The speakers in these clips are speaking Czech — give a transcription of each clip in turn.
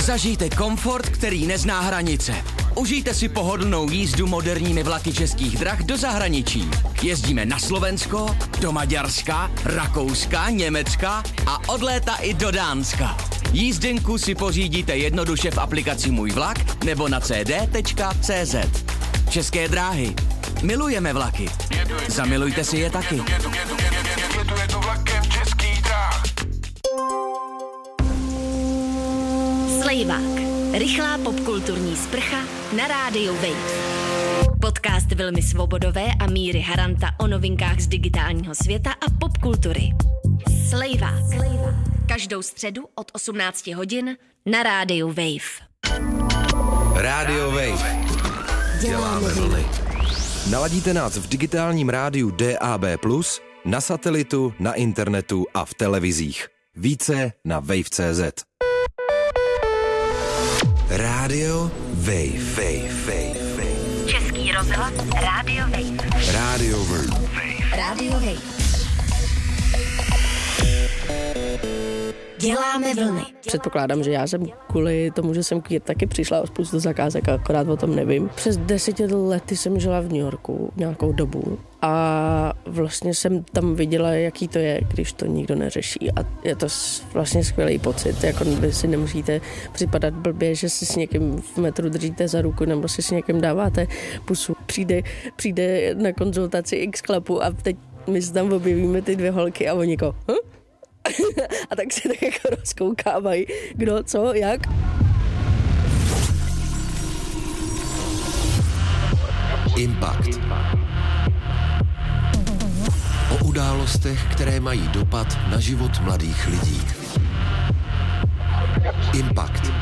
Zažijte komfort, který nezná hranice. Užijte si pohodlnou jízdu moderními vlaky Českých drah do zahraničí. Jezdíme na Slovensko, do Maďarska, Rakouska, Německa a od léta i do Dánska. Jízdenku si pořídíte jednoduše v aplikaci Můj vlak nebo na cd.cz. České dráhy. Milujeme vlaky. Zamilujte si je taky. Jedu vlakem Českých drah. Slejvák. Rychlá popkulturní sprcha na rádiu Wave. Podcast Vilmy Svobodové a Míry Haranta o novinkách z digitálního světa a popkultury. Slejvák. Každou středu od 18 hodin na rádiu Wave. Rádio Wave. Děláme vlny. Naladíte nás v digitálním rádiu DAB+, na satelitu, na internetu a v televizích. Více na wave.cz. Rádio Wave. Český rozhlas Rádio Wave. Rádio Wave. Rádio Wave. Děláme vlny. Předpokládám, že já jsem kvůli tomu, že jsem queer, taky přišla o spoustu zakázek, akorát o tom nevím. Přes 10 lety jsem žila v New Yorku nějakou dobu a vlastně jsem tam viděla, jaký to je, když to nikdo neřeší, a je to vlastně skvělý pocit, jako vy si nemusíte připadat blbě, že si s někým v metru držíte za ruku nebo si s někým dáváte pusu. Přijde na konzultaci X chlapů a teď my se tam objevíme ty dvě holky a oni jako a tak si tak jako rozkoukávají, kdo, co, jak. Impact. O událostech, které mají dopad na život mladých lidí. Impact.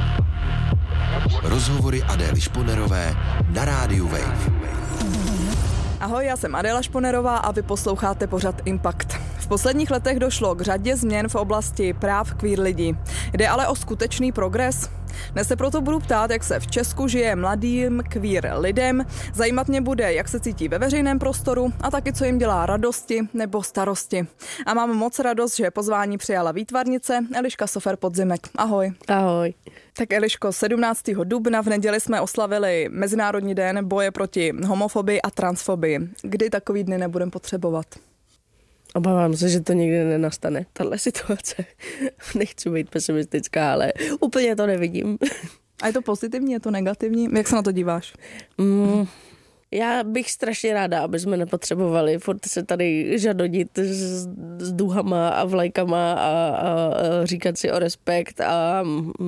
Rozhovory Adély Šponerové na rádiu Wave. Ahoj, já jsem Adéla Šponerová a vy posloucháte pořad Impact. V posledních letech došlo k řadě změn v oblasti práv queer lidí. Jde ale o skutečný progres? Dnes se proto budu ptát, jak se v Česku žije mladým queer lidem. Zajímat mě bude, jak se cítí ve veřejném prostoru a taky, co jim dělá radosti nebo starosti. A mám moc radost, že pozvání přijala výtvarnice Eliška Sofer-Podzimek. Ahoj. Ahoj. Tak Eliško, 17. dubna v neděli jsme oslavili Mezinárodní den boje proti homofobii a transfobii. Kdy takový dny nebudeme potřebovat? Obávám se, že to nikdy nenastane, tahle situace. Nechci být pesimistická, ale úplně to nevidím. A je to pozitivní, je to negativní? Jak se na to díváš? Já bych strašně ráda, aby jsme nepotřebovali furt se tady žadodit s duhama a vlajkama a říkat si o respekt a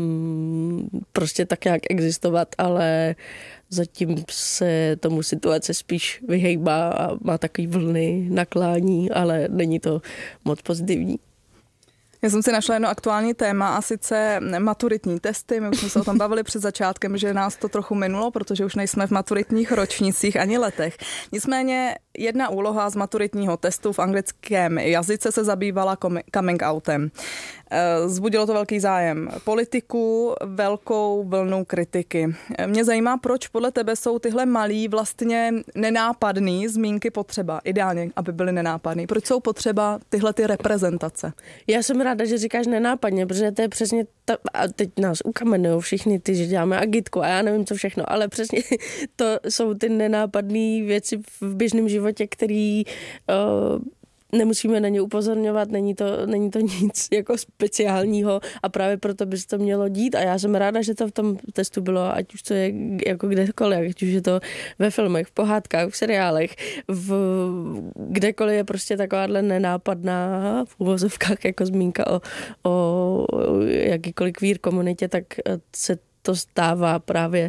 prostě tak nějak existovat, ale zatím se tomu situace spíš vyhejbá a má takový vlny naklání, ale není to moc pozitivní. Já jsem si našla jedno aktuální téma a sice maturitní testy. My už jsme se o tom bavili před začátkem, že nás to trochu minulo, protože už nejsme v maturitních ročnících ani letech. Nicméně jedna úloha z maturitního testu v anglickém jazyce se zabývala coming outem. Zbudilo to velký zájem politiků, velkou vlnu kritiky. Mě zajímá, proč podle tebe jsou tyhle malý, vlastně nenápadný zmínky potřeba. Ideálně, aby byly nenápadný. Proč jsou potřeba tyhle ty reprezentace? Já jsem ráda, že říkáš nenápadně, protože to je přesně a teď nás ukamenujou všichni ty, že děláme agitku a já nevím co všechno, ale přesně to jsou ty nenápadné věci v běžném životě, který nemusíme na ně upozorňovat, není to nic jako speciálního a právě proto by se to mělo dít a já jsem ráda, že to v tom testu bylo, ať už to je jako kdekoliv, ať už je to ve filmech, v pohádkách, v seriálech, kdekoliv je prostě takováhle nenápadná v uvozovkách jako zmínka o jakýkoliv queer komunitě, tak se to stává právě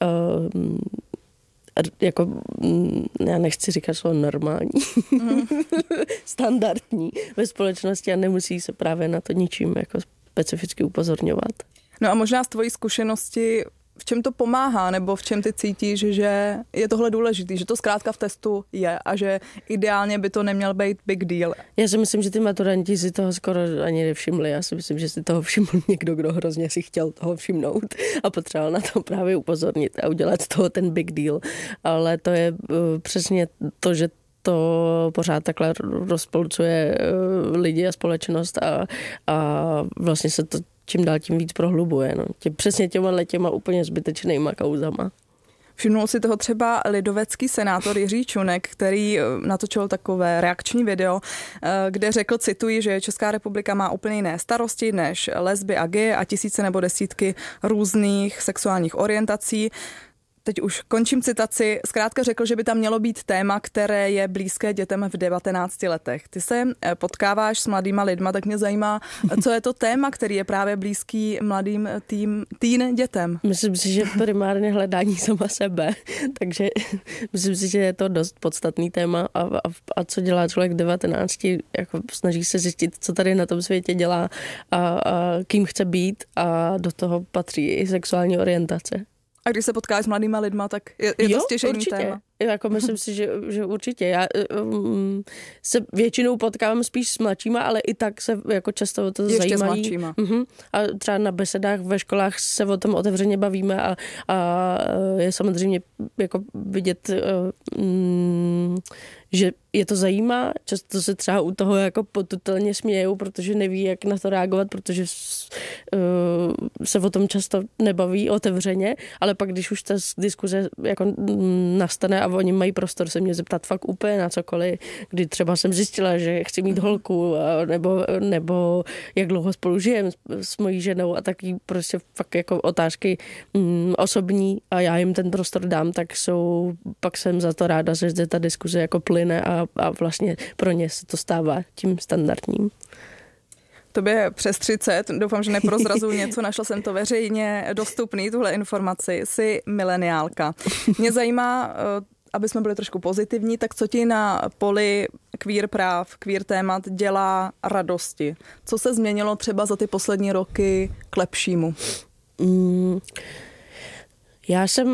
jako, já nechci říkat slovo normální, standardní ve společnosti a nemusí se právě na to ničím jako specificky upozorňovat. No a možná z tvojí zkušenosti, v čem to pomáhá, nebo v čem ty cítíš, že je tohle důležitý, že to zkrátka v testu je a že ideálně by to neměl být big deal? Já si myslím, že ty maturanti si toho skoro ani nevšimli. Já si myslím, že si toho všiml někdo, kdo hrozně si chtěl toho všimnout a potřeboval na to právě upozornit a udělat z toho ten big deal. Ale to je přesně to, že to pořád takhle rozpolcuje lidi a společnost a vlastně se to čím dál tím víc prohlubuje. No. Přesně těma úplně zbytečnýma kauzama. Všimnul si toho třeba lidovecký senátor Jiří Čunek, který natočil takové reakční video, kde řekl, cituji, že Česká republika má úplně jiné starosti než lesby a gay a tisíce nebo desítky různých sexuálních orientací. Teď už končím citaci. Zkrátka řekl, že by tam mělo být téma, které je blízké dětem v 19 letech. Ty se potkáváš s mladýma lidma, tak mě zajímá, co je to téma, který je právě blízký mladým teen dětem. Myslím si, že primárně hledání sama sebe, takže myslím si, že je to dost podstatný téma a co dělá člověk v 19, jako snaží se zjistit, co tady na tom světě dělá a kým chce být a do toho patří i sexuální orientace. A když se potkáš s mladýma lidma, tak je to stěžejní téma. Jako myslím si, že určitě. Já se většinou potkávám spíš s mladšíma, ale i tak se jako často o to ještě zajímají. Ještě s mladšíma. A třeba na besedách ve školách se o tom otevřeně bavíme a je samozřejmě jako vidět, že je to zajímá. Často se třeba u toho jako potutelně smějou, protože neví, jak na to reagovat, protože se o tom často nebaví otevřeně, ale pak, když už ta diskuze jako nastane a oni mají prostor se mě zeptat fakt úplně na cokoliv, kdy třeba jsem zjistila, že chci mít holku, nebo jak dlouho spolu žijem s mojí ženou a taky prostě fakt jako otázky osobní a já jim ten prostor dám, tak pak jsem za to ráda, že zde ta diskuze jako plyne a vlastně pro ně se to stává tím standardním. Tobě přes 30, doufám, že neprozrazuju něco, našla jsem to veřejně dostupný, tuhle informaci, jsi mileniálka. Mě zajímá, aby jsme byli trošku pozitivní, tak co ti na poli queer práv, queer témat dělá radosti? Co se změnilo třeba za ty poslední roky k lepšímu? Já jsem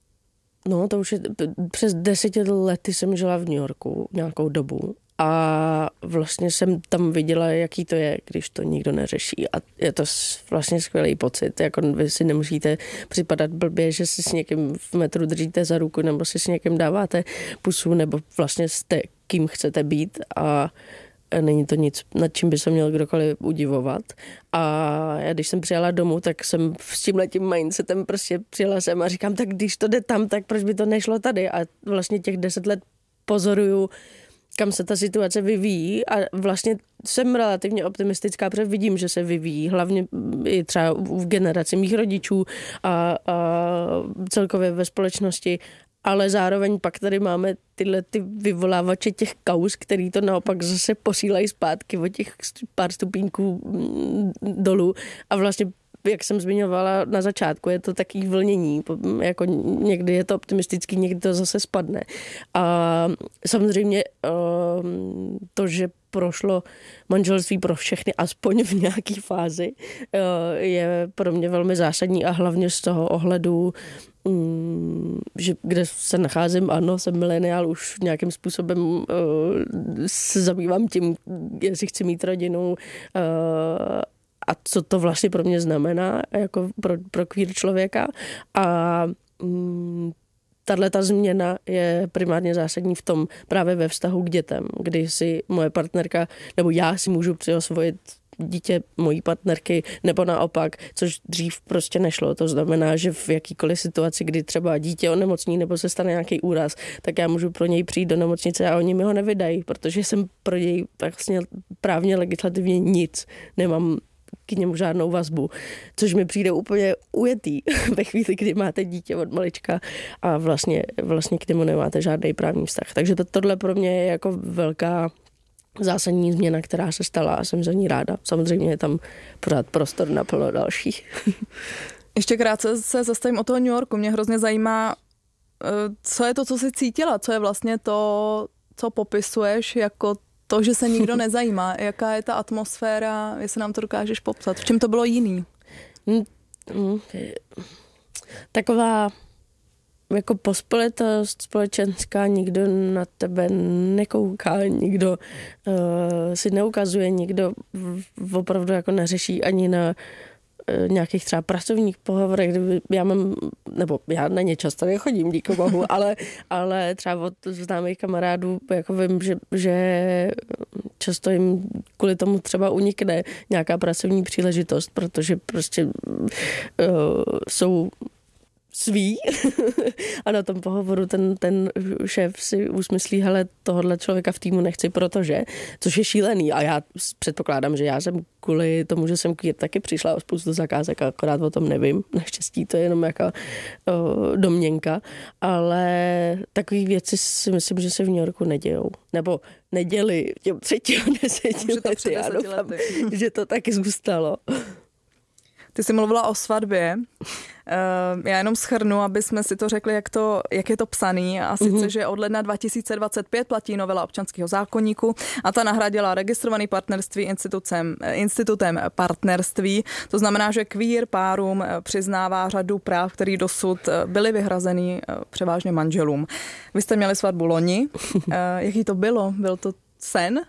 to už je přes 10 lety jsem žila v New Yorku nějakou dobu a vlastně jsem tam viděla, jaký to je, když to nikdo neřeší a je to vlastně skvělý pocit, jako vy si nemusíte připadat blbě, že si s někým v metru držíte za ruku nebo si s někým dáváte pusu nebo vlastně jste kým chcete být a není to nic, nad čím by se měl kdokoliv udivovat. A já, když jsem přijela domů, tak jsem s tímhletím mindsetem prostě přijela sem a říkám, tak když to jde tam, tak proč by to nešlo tady? A vlastně těch 10 let pozoruju, kam se ta situace vyvíjí a vlastně jsem relativně optimistická, protože vidím, že se vyvíjí, hlavně i třeba v generaci mých rodičů a celkově ve společnosti. Ale zároveň pak tady máme tyhle ty vyvolávače těch kauz, který to naopak zase posílají zpátky o těch pár stupínků dolů. A vlastně, jak jsem zmiňovala na začátku, je to takový vlnění. Jako někdy je to optimistický, někdy to zase spadne. A samozřejmě to, že prošlo manželství pro všechny, aspoň v nějaké fázi, je pro mě velmi zásadní a hlavně z toho ohledu, že kde se nacházím, ano, jsem mileniál, už nějakým způsobem se zabývám tím, jestli chci mít rodinu a co to vlastně pro mě znamená jako pro queer člověka a tato změna je primárně zásadní v tom právě ve vztahu k dětem, kdy si moje partnerka, nebo já si můžu přiosvojit dítě mojí partnerky, nebo naopak, což dřív prostě nešlo. To znamená, že v jakýkoliv situaci, kdy třeba dítě onemocní nebo se stane nějaký úraz, tak já můžu pro něj přijít do nemocnice a oni mi ho nevydají, protože jsem pro něj vlastně právně legislativně nic. Nemám k němu žádnou vazbu, což mi přijde úplně ujetý ve chvíli, kdy máte dítě od malička a vlastně k němu nemáte žádný právní vztah. Takže tohle pro mě je jako velká zásadní změna, která se stala a jsem za ní ráda. Samozřejmě je tam pořád prostor na plno dalších. Ještě krátce se zastavím o toho New Yorku. Mě hrozně zajímá, co je to, co jsi cítila, co je vlastně to, co popisuješ jako to, že se nikdo nezajímá. Jaká je ta atmosféra, jestli nám to dokážeš popsat. V čem to bylo jiný? Taková jako pospolitost společenská, nikdo na tebe nekouká, nikdo si neukazuje, nikdo opravdu jako neřeší ani na nějakých třeba pracovních pohovorech, kdyby já na ně často nechodím, díky bohu, ale třeba od známých kamarádů jako vím, že často jim kvůli tomu třeba unikne nějaká pracovní příležitost, protože prostě jsou svý a na tom pohovoru ten šéf si usmyslí, hele, tohohle člověka v týmu nechci, protože, což je šílený a já předpokládám, že já jsem kvůli tomu, že jsem queer, taky přišla o spoustu zakázek, akorát o tom nevím, naštěstí to je jenom jako domněnka, ale takové věci si myslím, že se v New Yorku nedějou, nebo neděli těm 10 lety, já doufám, že to taky zůstalo. Ty jsi mluvila o svatbě. Já jenom shrnu, aby jsme si to řekli, jak je to psaný. A sice, že od ledna 2025 platí novela občanského zákoníku a ta nahradila registrovaný partnerství institutem partnerství. To znamená, že queer párům přiznává řadu práv, které dosud byly vyhrazeny převážně manželům. Vy jste měli svatbu loni. Jaký to bylo? Byl to sen?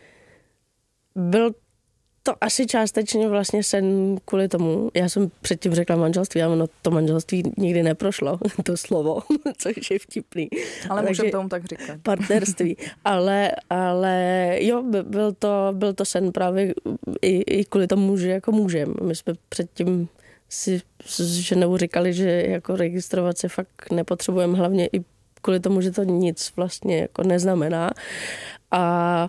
Byl to asi částečně vlastně sen kvůli tomu. Já jsem předtím řekla manželství, a ono to manželství nikdy neprošlo, to slovo, což je vtipný. Ale můžeme tomu tak říkat. Partnerství. Ale jo, byl to sen právě i kvůli tomu, že jako můžem. My jsme předtím si s ženou říkali, že jako registrovat se fakt nepotřebujeme, hlavně i kvůli tomu, že to nic vlastně jako neznamená. A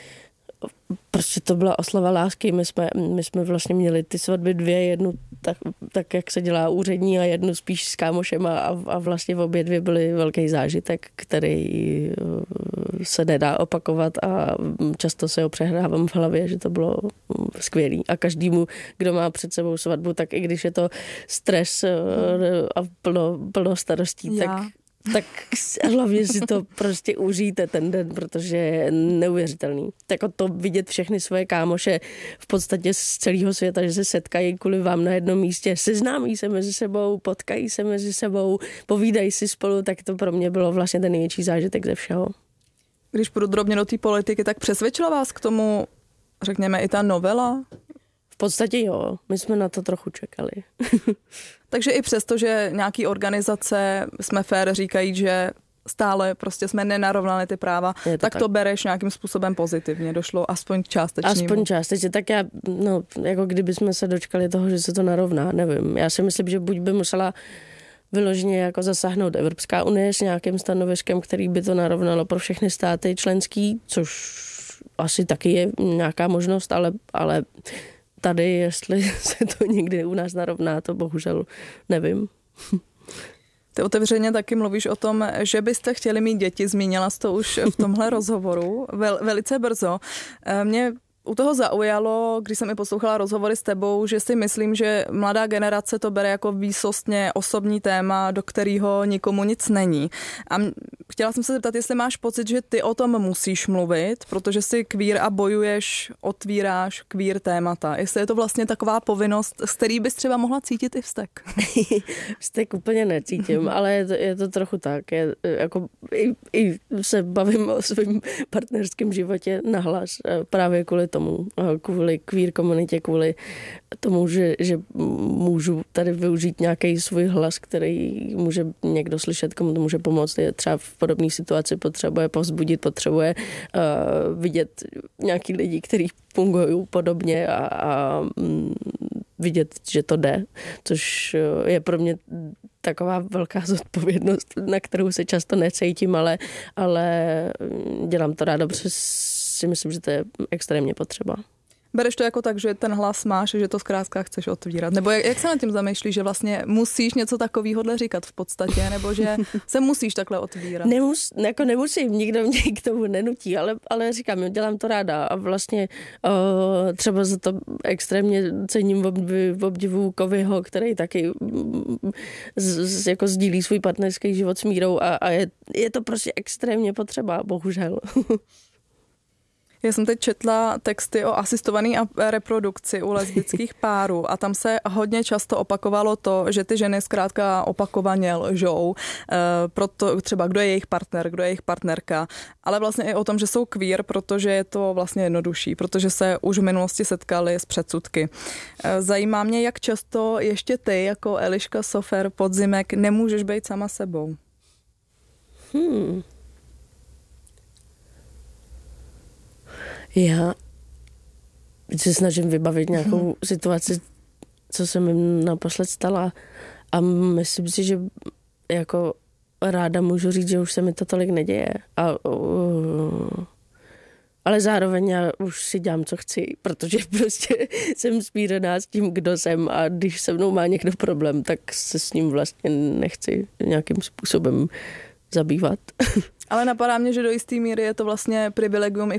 prostě to byla oslava lásky. My jsme vlastně měli ty svatby dvě, jednu tak jak se dělá úřední a jednu spíš s kámošem a vlastně v obě dvě byly velký zážitek, který se nedá opakovat a často se ho přehrávám v hlavě, že to bylo skvělý. A každému, kdo má před sebou svatbu, tak i když je to stres a plno starostí, tak hlavně si to prostě užijte ten den, protože je neuvěřitelný. Tak to vidět všechny svoje kámoše v podstatě z celého světa, že se setkají kvůli vám na jednom místě, seznámí se mezi sebou, potkají se mezi sebou, povídají si spolu, tak to pro mě bylo vlastně ten největší zážitek ze všeho. Když půjdu drobně do té politiky, tak přesvědčila vás k tomu, řekněme, i ta novela? V podstatě jo, my jsme na to trochu čekali. Takže i přesto, že nějaký organizace, jsme fair, říkají, že stále prostě jsme nenarovnali ty práva, tak to bereš nějakým způsobem pozitivně, došlo aspoň k částečnému. Aspoň částečně, tak jako kdyby jsme se dočkali toho, že se to narovná, nevím. Já si myslím, že buď by musela vyloženě jako zasáhnout Evropská unie s nějakým stanoviskem, který by to narovnalo pro všechny státy členský, což asi taky je nějaká možnost, ale tady, jestli se to někdy u nás narovná, to bohužel nevím. Ty otevřeně taky mluvíš o tom, že byste chtěli mít děti, zmínila jsi to už v tomhle rozhovoru velice brzo. Mě u toho zaujalo, když jsem i poslouchala rozhovory s tebou, že si myslím, že mladá generace to bere jako výsostně osobní téma, do kterého nikomu nic není. A chtěla jsem se zeptat, jestli máš pocit, že ty o tom musíš mluvit, protože jsi queer a bojuješ, otvíráš queer témata. Jestli je to vlastně taková povinnost, z který bys třeba mohla cítit i vztek. Vztek úplně necítím, ale je to trochu tak. Jako, i se bavím o svém partnerském životě nahlas právě kvůli queer komunitě, kvůli tomu, že můžu tady využít nějaký svůj hlas, který může někdo slyšet, komu to může pomoct. Je třeba v podobné situaci potřebuje povzbudit, potřebuje vidět nějaký lidi, kteří fungují podobně a vidět, že to jde, což je pro mě taková velká zodpovědnost, na kterou se často necítím, ale dělám to ráda, protože si myslím, že to je extrémně potřeba. Bereš to jako tak, že ten hlas máš, že to zkrátka chceš otvírat? Nebo jak se nad tím zamýšlíš, že vlastně musíš něco takového říkat v podstatě, nebo že se musíš takhle otvírat? Nemusím, nikdo mě k tomu nenutí, ale říkám, dělám to ráda a vlastně třeba za to extrémně cením obdivu Kovyho, který taky jako sdílí svůj partnerský život s Mírou a je to prostě extrémně potřeba, bohužel. Já jsem teď četla texty o asistované reprodukci u lesbických párů a tam se hodně často opakovalo to, že ty ženy zkrátka opakovaně lžou, proto třeba kdo je jejich partner, kdo je jejich partnerka, ale vlastně i o tom, že jsou queer, protože je to vlastně jednodušší, protože se už v minulosti setkali s předsudky. Zajímá mě, jak často ještě ty jako Eliška Sofer Podzimek nemůžeš být sama sebou. Já se snažím vybavit nějakou situaci, co se mi naposled stala a myslím si, že jako ráda můžu říct, že už se mi to tolik neděje. Ale zároveň já už si dělám, co chci, protože prostě jsem smířená s tím, kdo jsem a když se mnou má někdo problém, tak se s ním vlastně nechci nějakým způsobem zabývat. Ale napadá mě, že do jisté míry je to vlastně privilegium i